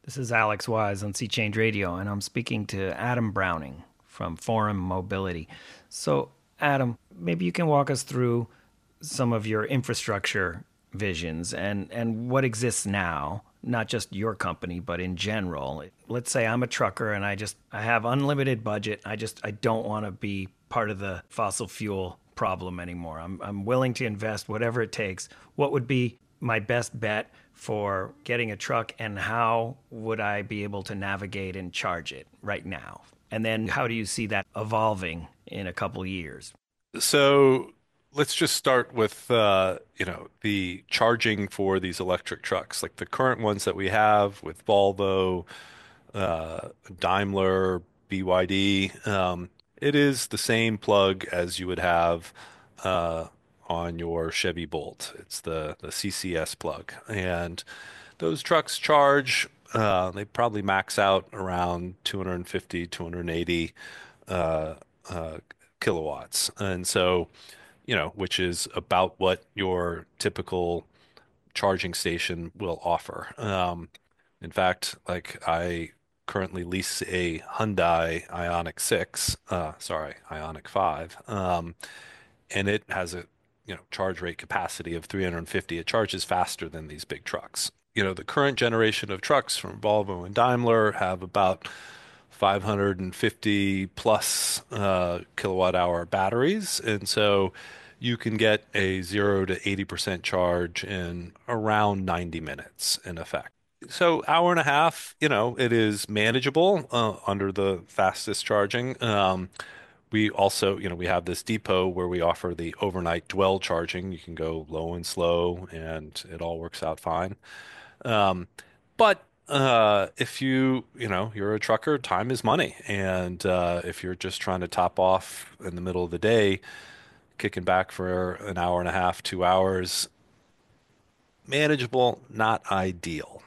This is Alex Wise on Sea Change Radio, and I'm speaking to Adam Browning from Forum Mobility. So, Adam, maybe you can walk us through some of your infrastructure visions and what exists now, not just your company, but in general. Let's say I'm a trucker and I have unlimited budget. I don't want to be part of the fossil fuel problem anymore. I'm willing to invest whatever it takes. What would be my best bet for getting a truck, and how would I be able to navigate and charge it right now? And then how do you see that evolving in a couple years? So let's just start with the charging for these electric trucks, like the current ones that we have with Volvo, Daimler, BYD. It is the same plug as you would have uh, on your Chevy Bolt. It's the CCS plug, and those trucks charge. They probably max out around 250, 280 uh, uh, kilowatts, and so which is about what your typical charging station will offer. In fact, like I currently lease a Hyundai Ioniq 6, Ioniq 5, and it has a, charge rate capacity of 350. It charges faster than these big trucks. The current generation of trucks from Volvo and Daimler have about 550 plus kilowatt hour batteries. And so you can get a 0 to 80% charge in around 90 minutes in effect. So hour and a half, it is manageable under the fastest charging. We also, we have this depot where we offer the overnight dwell charging. You can go low and slow, and it all works out fine. Um, but if you're a trucker, time is money. And if you're just trying to top off in the middle of the day, kicking back for an hour and a half, 2 hours, manageable, not ideal.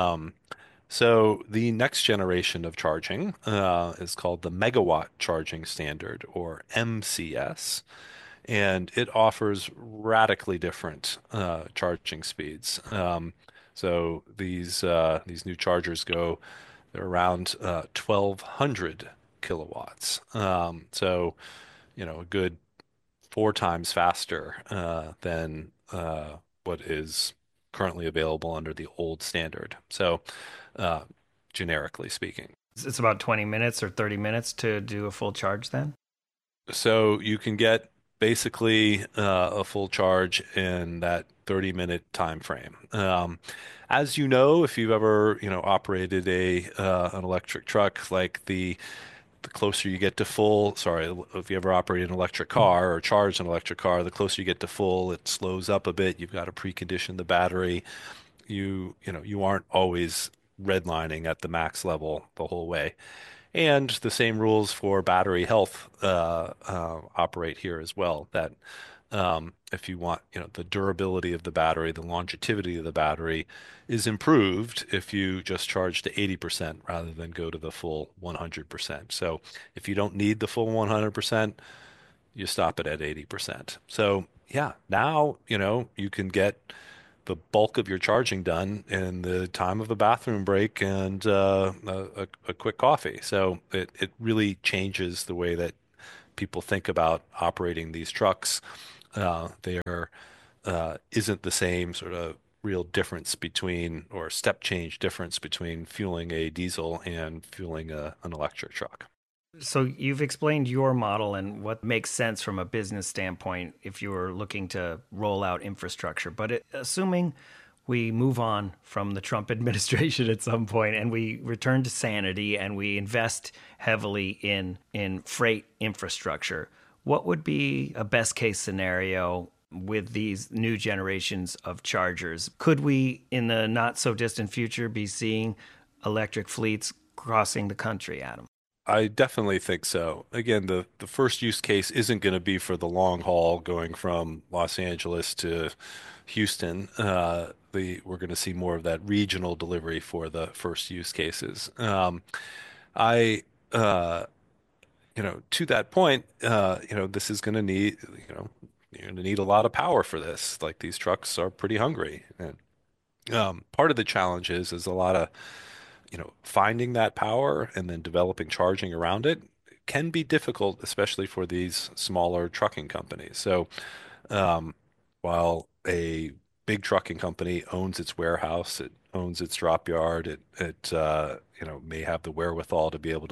So the next generation of charging is called the Megawatt Charging Standard, or MCS, and it offers radically different charging speeds. So these new chargers they're around 1,200 kilowatts. So a good four times faster than what is currently available under the old standard. So uh, generically speaking. It's about 20 minutes or 30 minutes to do a full charge then? So you can get basically a full charge in that 30-minute time frame. As you know, if you've ever, operated an electric truck, like the closer you get to full, sorry, if you ever operate an electric car or charge an electric car, the closer you get to full, it slows up a bit. You've got to precondition the battery. You aren't always redlining at the max level the whole way. And the same rules for battery health operate here as well. That if you want, the durability of the battery, the longevity of the battery is improved if you just charge to 80% rather than go to the full 100%. So if you don't need the full 100%, you stop it at 80%. So yeah, now, you can get the bulk of your charging done in the time of a bathroom break and a quick coffee. So it really changes the way that people think about operating these trucks. There isn't the same sort of real difference between, or step change difference between fueling a diesel and fueling an electric truck. So you've explained your model and what makes sense from a business standpoint if you were looking to roll out infrastructure. But assuming we move on from the Trump administration at some point and we return to sanity and we invest heavily in freight infrastructure, what would be a best case scenario with these new generations of chargers? Could we, in the not so distant future, be seeing electric fleets crossing the country, Adam? I definitely think so. Again, the first use case isn't going to be for the long haul going from Los Angeles to Houston. We're going to see more of that regional delivery for the first use cases. I to that point, this is going to need, you're going to need a lot of power for this. Like these trucks are pretty hungry, and part of the challenge is a lot of finding that power and then developing charging around it can be difficult, especially for these smaller trucking companies. So, um, while a big trucking company owns its warehouse, it owns its drop yard, it may have the wherewithal to be able to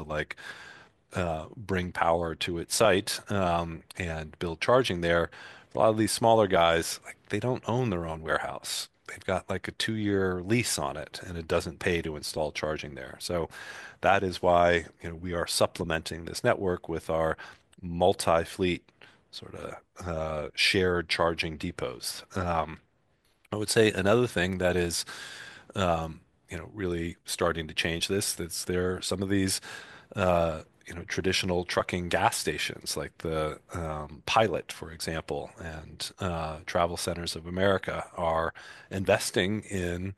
bring power to its site and build charging there. A lot of these smaller guys, like they don't own their own warehouse. They've got like a 2-year lease on it, and it doesn't pay to install charging there. So that is why, we are supplementing this network with our multi-fleet sort of shared charging depots. I would say another thing that is really starting to change this. That's there some of these, traditional trucking gas stations like the Pilot, for example, and Travel Centers of America are investing in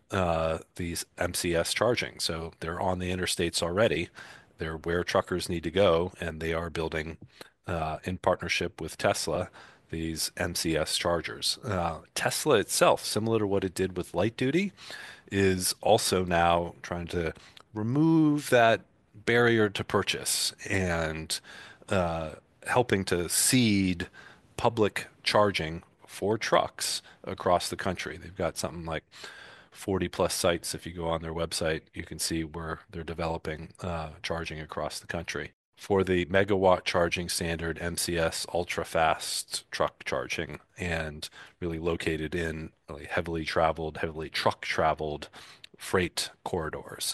these MCS charging. So they're on the interstates already. They're where truckers need to go, and they are building in partnership with Tesla these MCS chargers. Tesla itself, similar to what it did with light duty, is also now trying to remove that barrier to purchase and uh, helping to seed public charging for trucks across the country. They've got something like 40 plus sites. If you go on their website, you can see where they're developing charging across the country. For the megawatt charging standard MCS ultra fast truck charging, and really located in really heavily traveled, heavily truck traveled freight corridors.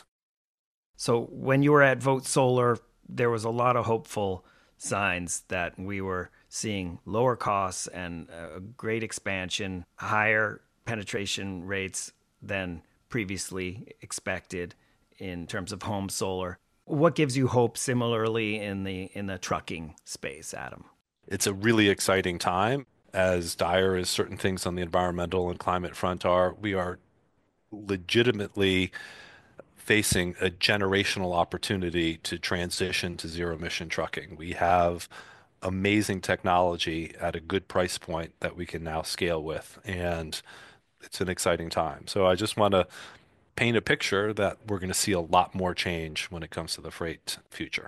So when you were at Vote Solar, there was a lot of hopeful signs that we were seeing lower costs and a great expansion, higher penetration rates than previously expected in terms of home solar. What gives you hope similarly in the trucking space, Adam? It's a really exciting time. As dire as certain things on the environmental and climate front are, we are legitimately facing a generational opportunity to transition to zero emission trucking. We have amazing technology at a good price point that we can now scale with, and it's an exciting time. So I just want to paint a picture that we're going to see a lot more change when it comes to the freight future.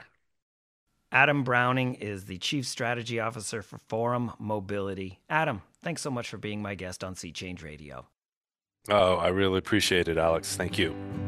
Adam Browning is the Chief Strategy Officer for Forum Mobility. Adam, thanks so much for being my guest on Sea Change Radio. Oh, I really appreciate it, Alex. Thank you.